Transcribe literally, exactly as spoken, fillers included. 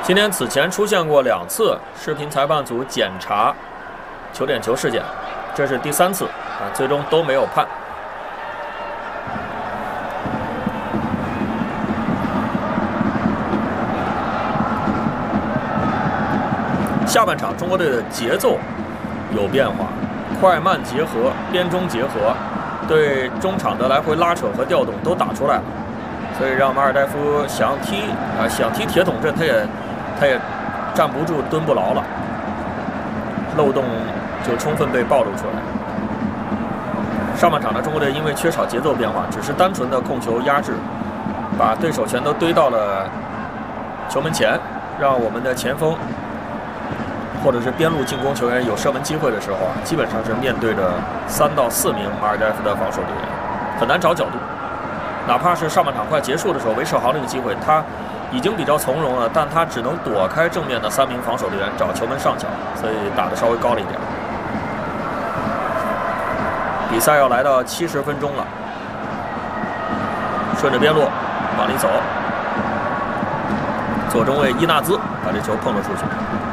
今天此前出现过两次视频裁判组检查球点球事件，这是第三次啊，最终都没有判。下半场中国队的节奏有变化，快慢结合、边中结合，对中场的来回拉扯和调动都打出来了，所以让马尔代夫想踢啊想踢铁桶阵，他也他也站不住、蹲不牢了，漏洞就充分被暴露出来。上半场的中国队因为缺少节奏变化，只是单纯的控球压制，把对手全都堆到了球门前，让我们的前锋或者是边路进攻球员有射门机会的时候啊，基本上是面对着三到四名马尔代夫的防守队员，很难找角度。哪怕是上半场快结束的时候，韦世豪那个机会他已经比较从容了，但他只能躲开正面的三名防守队员找球门上角，所以打得稍微高了一点。比赛要来到七十分钟了，顺着边路往里走，左中卫伊纳兹把这球碰了出去。